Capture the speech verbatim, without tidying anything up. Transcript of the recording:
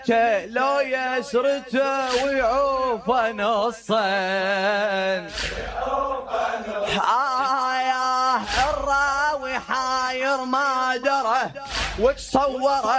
لو يسرته ويعوفه نصين. آه الراوي حاير ما دره وتصوره